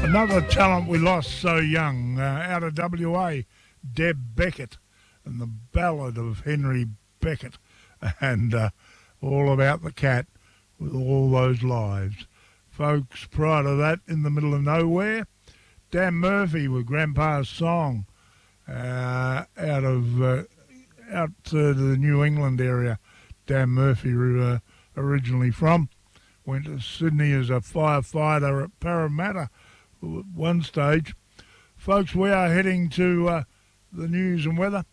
Another talent we lost so young, out of WA, Deb Beckett, and the ballad of Henry Beckett, and all about the cat with all those lives. Folks, prior to that, in the middle of nowhere, Dan Murphy with Grandpa's Song, out to the New England area. Dan Murphy originally from. Went to Sydney as a firefighter at Parramatta at one stage. Folks, we are heading to the news and weather.